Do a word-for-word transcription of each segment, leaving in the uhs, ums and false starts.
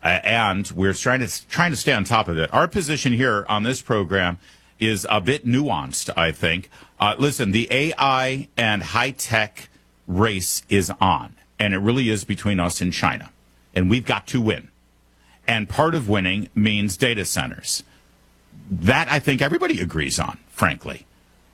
uh, and we're trying to trying to stay on top of it. Our position here on this program is a bit nuanced, I think. Uh, listen, the A I and high-tech race is on, and it really is between us and China, and we've got to win. And part of winning means data centers. That, I think, everybody agrees on, frankly.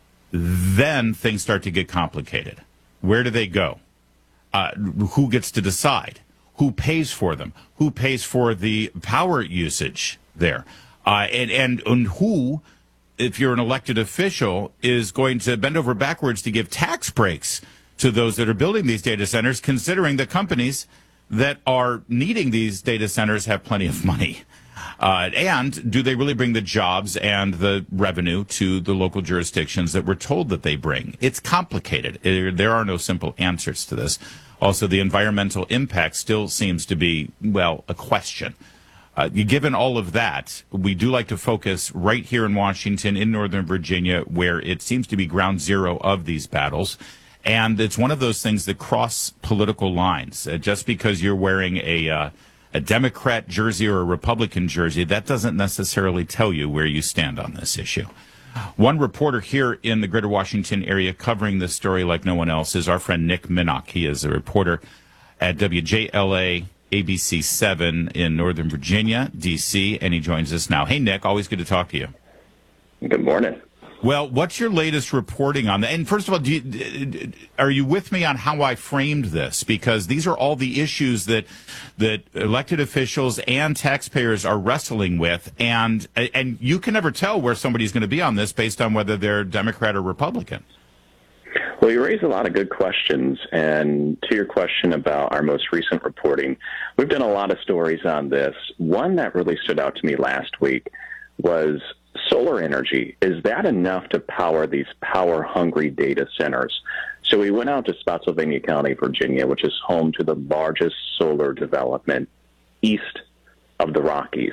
Then things start to get complicated. Where do they go? Uh, who gets to decide? Who pays for them? Who pays for the power usage there? Uh, and, and, and who, if you're an elected official, is going to bend over backwards to give tax breaks to those that are building these data centers, considering the companies that are needing these data centers have plenty of money? Uh, and do they really bring the jobs and the revenue to the local jurisdictions that we're told that they bring? It's complicated. It, there are no simple answers to this. Also, the environmental impact still seems to be, well, a question. Uh, given all of that, we do like to focus right here in Washington, in Northern Virginia, where it seems to be ground zero of these battles. And it's one of those things that cross political lines. Uh, just because you're wearing a uh, a Democrat jersey or a Republican jersey, that doesn't necessarily tell you where you stand on this issue. One reporter here in the greater Washington area covering this story like no one else is our friend Nick Minnock. He is a reporter at W J L A A B C seven in Northern Virginia, D C, and he joins us now. Hey, Nick, always good to talk to you. Good morning. Well, what's your latest reporting on that? And first of all, do you, are you with me on how I framed this? Because these are all the issues that that elected officials and taxpayers are wrestling with, and and you can never tell where somebody's going to be on this based on whether they're Democrat or Republican. Well, you raise a lot of good questions, and to your question about our most recent reporting, we've done a lot of stories on this. One that really stood out to me last week was solar energy. Is that enough to power these power-hungry data centers? So we went out to Spotsylvania County, Virginia, which is home to the largest solar development east of the Rockies.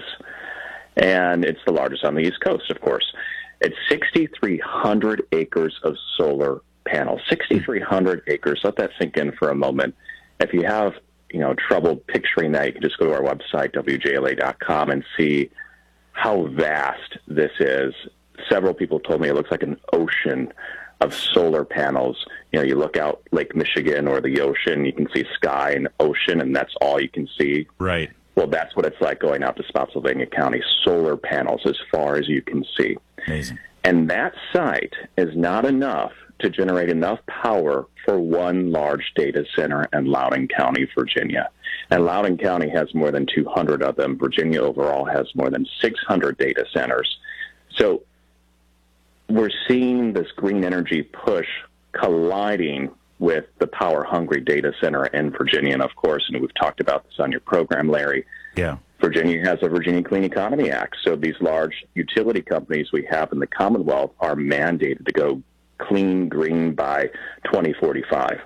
And it's the largest on the East Coast, of course. It's six thousand three hundred acres of solar panels. six thousand three hundred acres. Let that sink in for a moment. If you have, you know, trouble picturing that, you can just go to our website, W J L A dot com, and see how vast this is. Several people told me it looks like an ocean of solar panels. You know, you look out Lake Michigan or the ocean, you can see sky and ocean, and that's all you can see. Right. Well, that's what it's like going out to Spotsylvania County. Solar panels as far as you can see. Amazing. And that site is not enough to generate enough power for one large data center in Loudoun County, Virginia. And Loudoun County has more than two hundred of them. Virginia overall has more than six hundred data centers. So we're seeing this green energy push colliding with the power-hungry data center in Virginia. And, of course, and we've talked about this on your program, Larry, yeah. Virginia has a Virginia Clean Economy Act. So these large utility companies we have in the Commonwealth are mandated to go clean, green by twenty forty-five.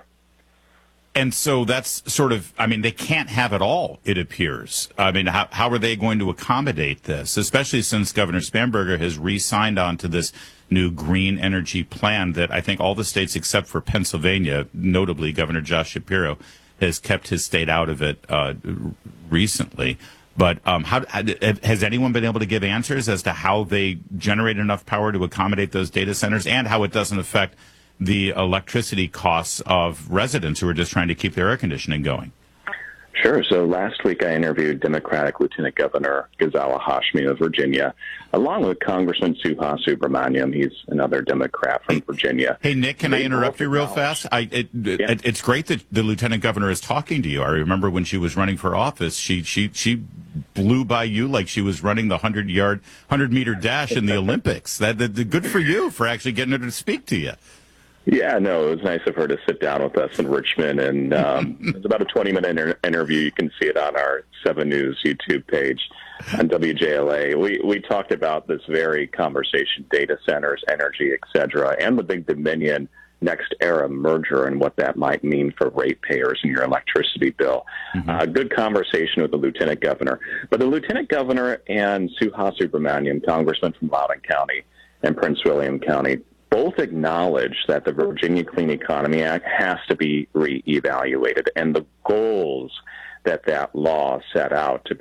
And so that's sort of, I mean, they can't have it all, it appears. I mean, how, how are they going to accommodate this, especially since Governor Spanberger has re-signed on to this new green energy plan that I think all the states except for Pennsylvania, notably Governor Josh Shapiro, has kept his state out of it uh, recently. But um, how, has anyone been able to give answers as to how they generate enough power to accommodate those data centers and how it doesn't affect the electricity costs of residents who are just trying to keep their air conditioning going? Sure. So last week I interviewed Democratic Lieutenant Governor Ghazala Hashmi of Virginia, along with Congressman Suha Subramaniam. He's another Democrat from Virginia. Hey, Nick, can they I interrupt you real fast? I, it, yeah. it, it's great that the Lieutenant Governor is talking to you. I remember when she was running for office, she she she blew by you like she was running the hundred-yard, hundred-meter dash in the Olympics. That, that Good for you for actually getting her to speak to you. Yeah, no, it was nice of her to sit down with us in Richmond, and um, it was about a twenty-minute inter- interview. You can see it on our seven News YouTube page on W J L A. We we talked about this very conversation, data centers, energy, et cetera, and the big Dominion NextEra merger and what that might mean for ratepayers and your electricity bill. Mm-hmm. Uh, good conversation with the Lieutenant Governor. But the Lieutenant Governor and Suha Subramaniam, Congressman from Loudoun County and Prince William County, both acknowledge that the Virginia Clean Economy Act has to be reevaluated, and the goals that that law set out to